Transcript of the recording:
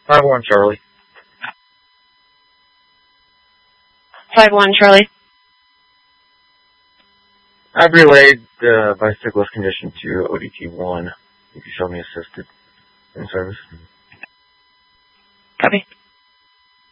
5-1 Charlie. 5-1 Charlie. I've relayed the bicyclist condition to ODT-1. You can show me assisted in service. Copy.